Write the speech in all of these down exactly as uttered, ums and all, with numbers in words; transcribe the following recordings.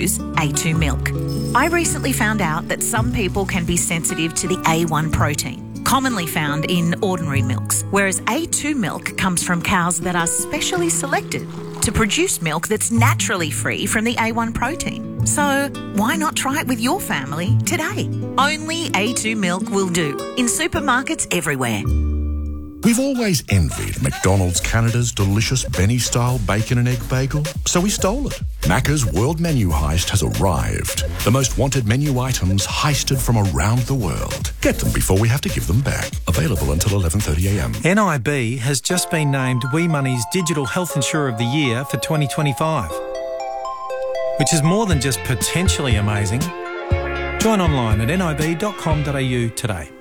use A two milk. I recently found out that some people can be sensitive to the A one protein, commonly found in ordinary milks, whereas A two milk comes from cows that are specially selected to produce milk that's naturally free from the A one protein. So why not try it with your family today? Only A two milk will do, in supermarkets everywhere. We've always envied McDonald's Canada's delicious Benny-style bacon and egg bagel, so we stole it. Macca's World Menu Heist has arrived. The most wanted menu items heisted from around the world. Get them before we have to give them back. Available until eleven thirty a m. N I B has just been named We Money's Digital Health Insurer of the Year for twenty twenty-five, which is more than just potentially amazing. Join online at nib dot com dot a u today.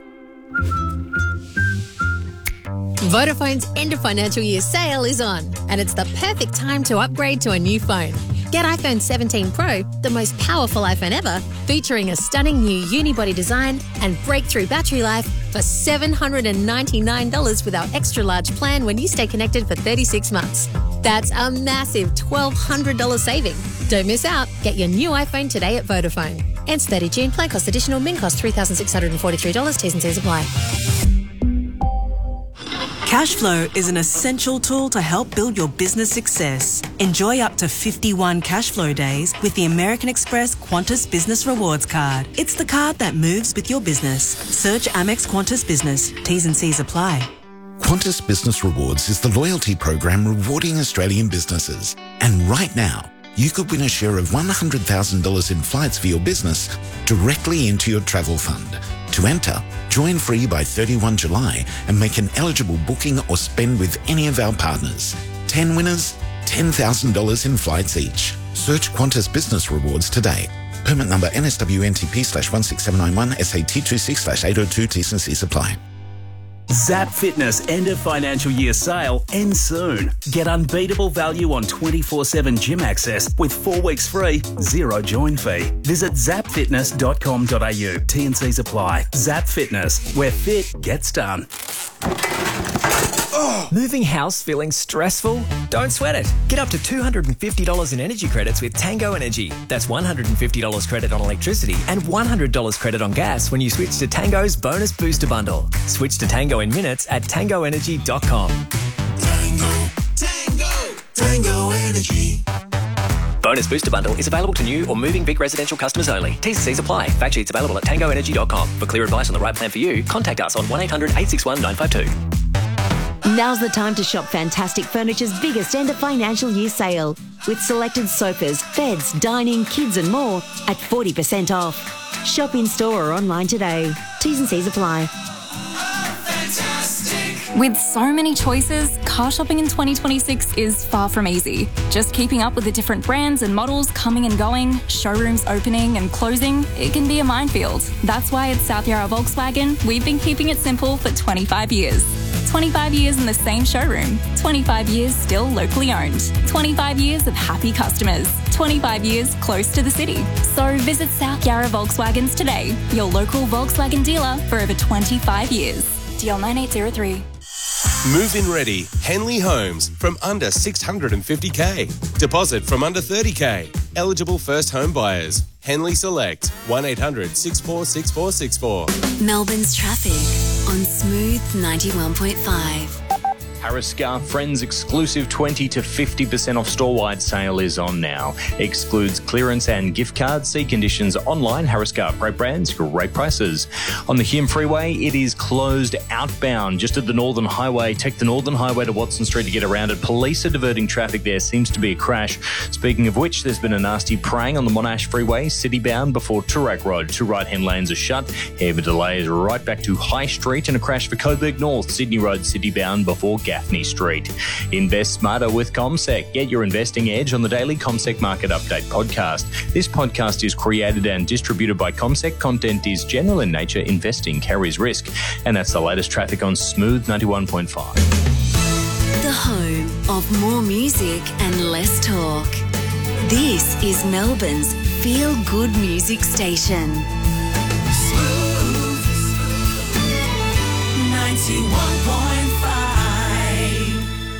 Vodafone's end of financial year sale is on, and it's the perfect time to upgrade to a new phone. Get iPhone seventeen Pro, the most powerful iPhone ever, featuring a stunning new unibody design and breakthrough battery life for seven hundred ninety-nine dollars with our extra large plan when you stay connected for thirty-six months. That's a massive twelve hundred dollars saving. Don't miss out. Get your new iPhone today at Vodafone. Ends thirty June. Plan cost additional. Min cost three thousand six hundred forty-three dollars. T's and C's apply. Cashflow is an essential tool to help build your business success. Enjoy up to fifty-one Cashflow days with the American Express Qantas Business Rewards card. It's the card that moves with your business. Search Amex Qantas Business. T's and C's apply. Qantas Business Rewards is the loyalty program rewarding Australian businesses. And right now, you could win a share of one hundred thousand dollars in flights for your business directly into your travel fund. To enter, join free by thirty-first of July and make an eligible booking or spend with any of our partners. ten winners, ten thousand dollars in flights each. Search Qantas Business Rewards today. Permit number N S W N T P slash one six seven nine one S A T two six slash eight oh two T's and C's apply. Zap Fitness end of financial year sale ends soon. Get unbeatable value on twenty-four seven gym access with four weeks free, zero join fee. Visit zap fitness dot com dot a u. T and C's apply. Zap Fitness, where fit gets done. Oh. Moving house feeling stressful? Don't sweat it. Get up to two hundred fifty dollars in energy credits with Tango Energy. That's one hundred fifty dollars credit on electricity and one hundred dollars credit on gas when you switch to Tango's Bonus Booster Bundle. Switch to Tango in minutes at tango energy dot com. Tango, Tango, Tango Energy. Bonus Booster Bundle is available to new or moving Vic residential customers only. T's and C's apply. Fact sheets available at tango energy dot com. For clear advice on the right plan for you, contact us on one eight hundred eight six one nine five two. Now's the time to shop Fantastic Furniture's biggest end of financial year sale, with selected sofas, beds, dining, kids and more at forty percent off. Shop in store or online today. T's and C's apply. With so many choices, car shopping in twenty twenty-six is far from easy. Just keeping up with the different brands and models coming and going, showrooms opening and closing, it can be a minefield. That's why at South Yarra Volkswagen, we've been keeping it simple for twenty-five years. twenty-five years in the same showroom. twenty-five years still locally owned. twenty-five years of happy customers. twenty-five years close to the city. So visit South Yarra Volkswagens today, your local Volkswagen dealer for over twenty-five years. D L nine eight zero three. Move-in ready. Henley Homes from under six hundred fifty thousand. Deposit from under thirty thousand. Eligible first home buyers. Henley Select. one eight hundred six four six four six four. Melbourne's traffic on Smooth ninety-one point five. Hariscar Friends exclusive twenty to fifty percent off store-wide sale is on now. Excludes clearance and gift cards. See conditions online. Hariscar, great brands, great prices. On the Hume Freeway, it is closed outbound just at the Northern Highway. Take the Northern Highway to Watson Street to get around it. Police are diverting traffic there. Seems to be a crash. Speaking of which, there's been a nasty prang on the Monash Freeway, city-bound before Toorak Road. Two right-hand lanes are shut. Heavy delays right back to High Street and a crash for Coburg North, Sydney Road, city-bound before Gaffney Street. Invest smarter with CommSec. Get your investing edge on the daily CommSec Market Update podcast. This podcast is created and distributed by CommSec. Content is general in nature. Investing carries risk. And that's the latest traffic on Smooth ninety-one point five. The home of more music and less talk. This is Melbourne's feel-good music station. Smooth ninety-one point five.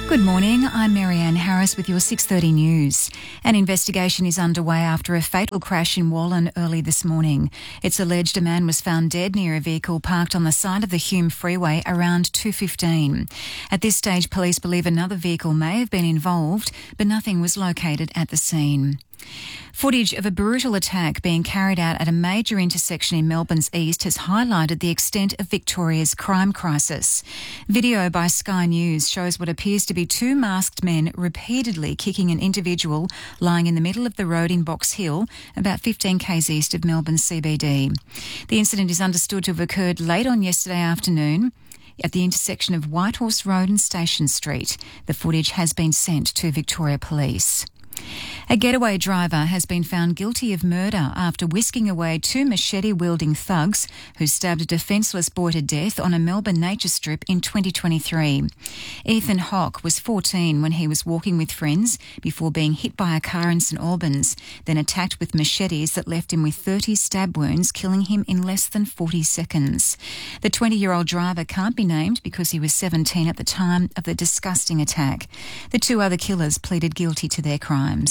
Good morning, I'm Marianne Harris with your six thirty news. An investigation is underway after a fatal crash in Wallen early this morning. It's alleged a man was found dead near a vehicle parked on the side of the Hume Freeway around two fifteen. At this stage, police believe another vehicle may have been involved, but nothing was located at the scene. Footage of a brutal attack being carried out at a major intersection in Melbourne's east has highlighted the extent of Victoria's crime crisis. Video by Sky News shows what appears to be two masked men repeatedly kicking an individual lying in the middle of the road in Box Hill, about fifteen k's east of Melbourne's C B D. The incident is understood to have occurred late on yesterday afternoon at the intersection of Whitehorse Road and Station Street. The footage has been sent to Victoria Police. A getaway driver has been found guilty of murder after whisking away two machete-wielding thugs who stabbed a defenceless boy to death on a Melbourne nature strip in twenty twenty-three. Ethan Hock was fourteen when he was walking with friends before being hit by a car in St Albans, then attacked with machetes that left him with thirty stab wounds, killing him in less than forty seconds. The twenty-year-old driver can't be named because he was seventeen at the time of the disgusting attack. The two other killers pleaded guilty to their crimes.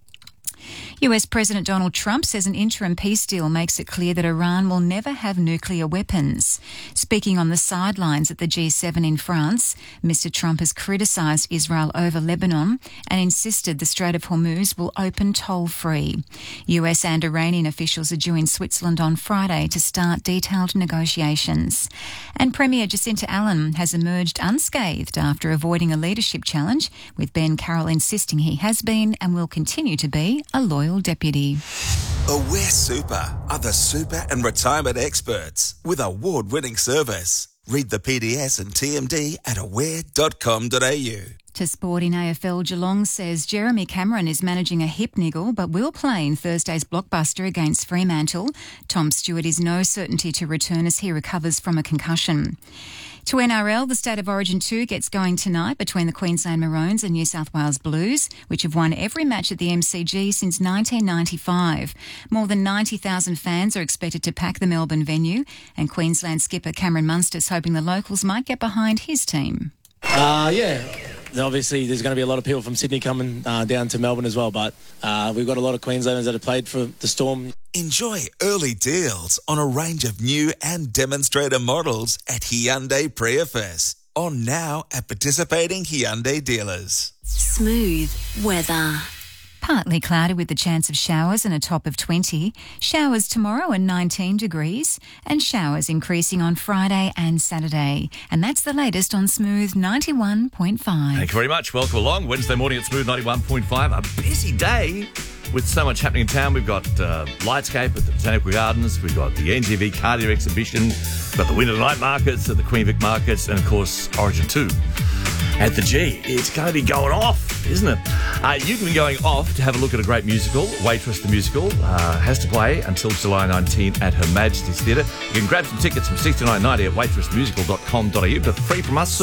U S President Donald Trump says an interim peace deal makes it clear that Iran will never have nuclear weapons. Speaking on the sidelines at the G seven in France, Mister Trump has criticised Israel over Lebanon and insisted the Strait of Hormuz will open toll-free. U S and Iranian officials are due in Switzerland on Friday to start detailed negotiations. And Premier Jacinta Allen has emerged unscathed after avoiding a leadership challenge, with Ben Carroll insisting he has been and will continue to be a loyal deputy. Aware Super are the super and retirement experts with award-winning service. Read the P D S and T M D at aware dot com dot a u. To sport in A F L, Geelong says Jeremy Cameron is managing a hip niggle but will play in Thursday's blockbuster against Fremantle. Tom Stewart is no certainty to return as he recovers from a concussion. To N R L, the State of Origin two gets going tonight between the Queensland Maroons and New South Wales Blues, which have won every match at the M C G since nineteen ninety-five. More than ninety thousand fans are expected to pack the Melbourne venue, and Queensland skipper Cameron Munster's hoping the locals might get behind his team. Uh, yeah. Obviously, there's going to be a lot of people from Sydney coming uh, down to Melbourne as well, but uh, we've got a lot of Queenslanders that have played for the Storm. Enjoy early deals on a range of new and demonstrator models at Hyundai Prius. On now at participating Hyundai dealers. Smooth weather. Partly cloudy with the chance of showers and a top of twenty. Showers tomorrow and nineteen degrees, and showers increasing on Friday and Saturday. And that's the latest on Smooth ninety-one point five. Thank you very much. Welcome along. Wednesday morning at Smooth ninety-one point five. A busy day with so much happening in town. We've got uh, Lightscape at the Botanical Gardens. We've got the N G V Cardia exhibition. We've got the Winter Night Markets at the Queen Vic Markets. And, of course, Origin two at the G. It's going to be going off, isn't it? Uh, you can be going off to have a look at a great musical. Waitress the Musical uh, has to play until July nineteenth at Her Majesty's Theatre. You can grab some tickets from sixty-nine ninety at waitress musical dot com dot a u, but free from us.